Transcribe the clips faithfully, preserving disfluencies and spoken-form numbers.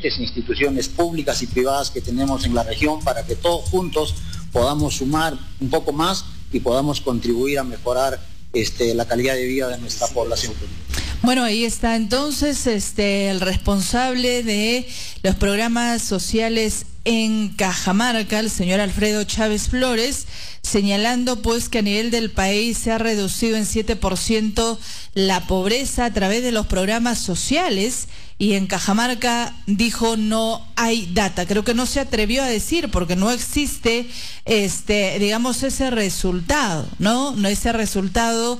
diferentes instituciones públicas y privadas que tenemos en la región para que todos juntos podamos sumar un poco más y podamos contribuir a mejorar este, la calidad de vida de nuestra población. Bueno, ahí está entonces este, el responsable de los programas sociales en Cajamarca, el señor Alfredo Chávez Flores, señalando pues que a nivel del país se ha reducido en siete por ciento la pobreza a través de los programas sociales, y en Cajamarca dijo no hay data. Creo que no se atrevió a decir porque no existe este digamos ese resultado, ¿no? No ese resultado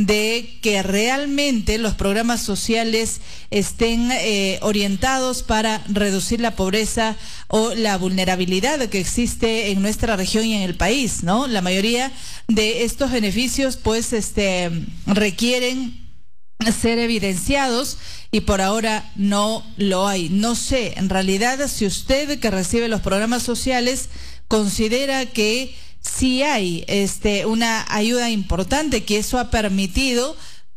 de que realmente los programas sociales estén eh, orientados para reducir la pobreza o la vulnerabilidad que existe en nuestra región y en el país, ¿no? La mayoría de estos beneficios pues este requieren ser evidenciados y por ahora no lo hay. No sé, en realidad, si usted que recibe los programas sociales considera que sí hay este una ayuda importante, que eso ha permitido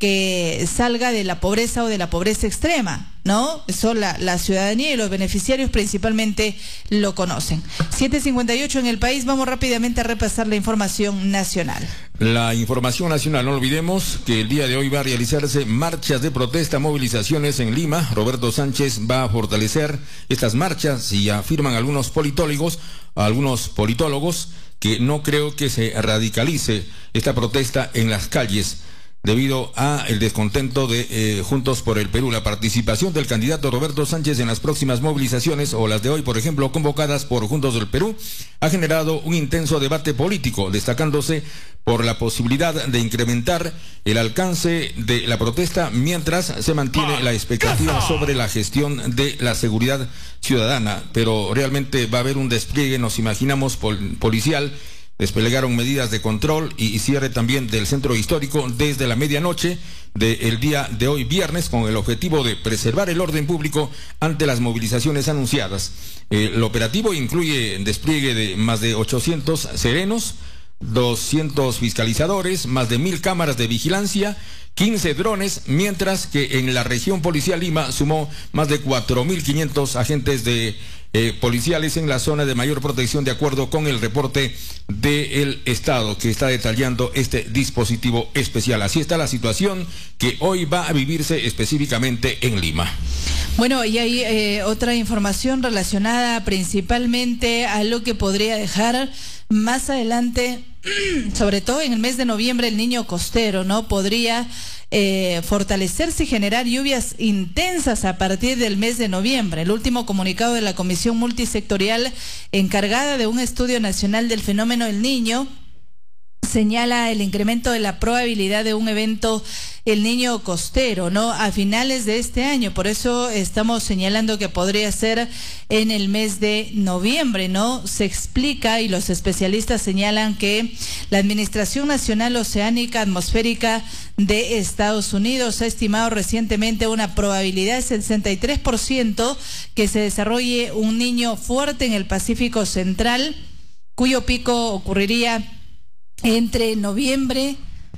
que salga de la pobreza o de la pobreza extrema, ¿no? Eso la, la ciudadanía y los beneficiarios principalmente lo conocen. siete cincuenta y ocho en el país, vamos rápidamente a repasar la información nacional. La información nacional, no olvidemos que el día de hoy va a realizarse marchas de protesta, movilizaciones en Lima. Roberto Sánchez va a fortalecer estas marchas y afirman algunos politólogos, algunos politólogos que no creo que se radicalice esta protesta en las calles, debido a el descontento de eh, Juntos por el Perú. La participación del candidato Roberto Sánchez en las próximas movilizaciones, o las de hoy, por ejemplo, convocadas por Juntos del Perú, ha generado un intenso debate político, destacándose por la posibilidad de incrementar el alcance de la protesta mientras se mantiene la expectativa sobre la gestión de la seguridad ciudadana. Pero realmente va a haber un despliegue, nos imaginamos, pol- policial. Desplegaron medidas de control y cierre también del centro histórico desde la medianoche del día de hoy viernes, con el objetivo de preservar el orden público ante las movilizaciones anunciadas. El operativo incluye despliegue de más de ochocientos serenos, doscientos fiscalizadores, más de mil cámaras de vigilancia, quince drones, mientras que en la región policial Lima sumó más de cuatro mil quinientos agentes de eh, policiales en la zona de mayor protección, de acuerdo con el reporte del Estado que está detallando este dispositivo especial. Así está la situación que hoy va a vivirse específicamente en Lima. Bueno, y hay eh, otra información relacionada principalmente a lo que podría dejar más adelante, sobre todo en el mes de noviembre, el niño costero, ¿no? Podría eh, fortalecerse y generar lluvias intensas a partir del mes de noviembre. El último comunicado de la Comisión Multisectorial encargada de un estudio nacional del fenómeno del Niño señala el incremento de la probabilidad de un evento el niño costero, ¿no? A finales de este año. Por eso estamos señalando que podría ser en el mes de noviembre, ¿no? Se explica, y los especialistas señalan, que la Administración Nacional Oceánica Atmosférica de Estados Unidos ha estimado recientemente una probabilidad de sesenta y tres por ciento que se desarrolle un niño fuerte en el Pacífico Central, cuyo pico ocurriría entre noviembre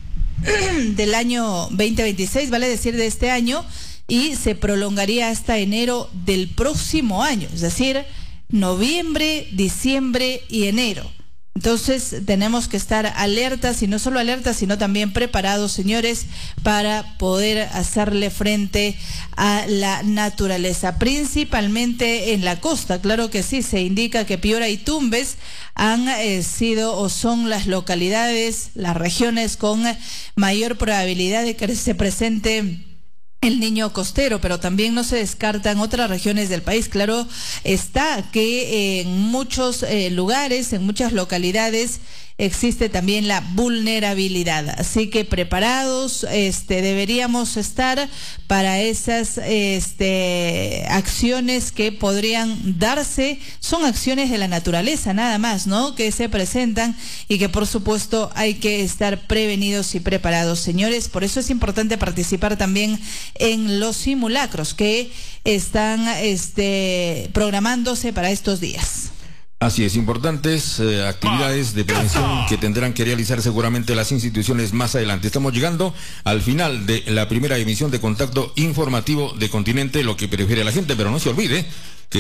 del año veinte veintiséis, vale decir de este año, y se prolongaría hasta enero del próximo año, es decir, noviembre, diciembre y enero. Entonces tenemos que estar alertas, y no solo alertas, sino también preparados, señores, para poder hacerle frente a la naturaleza, principalmente en la costa. Claro que sí, se indica que Piura y Tumbes han eh, sido o son las localidades, las regiones con mayor probabilidad de que se presente el niño costero, pero también no se descartan otras regiones del país. Claro está que eh, en muchos eh, lugares, en muchas localidades, existe también la vulnerabilidad. Así que preparados este, deberíamos estar para esas este, acciones que podrían darse. Son acciones de la naturaleza, nada más, ¿no?, que se presentan, y que por supuesto hay que estar prevenidos y preparados, señores. Por eso es importante participar también en los simulacros que están este, programándose para estos días. Así es, importantes eh, actividades de prevención que tendrán que realizar seguramente las instituciones más adelante. Estamos llegando al final de la primera emisión de Contacto Informativo de Continente, lo que prefiere la gente, pero no se olvide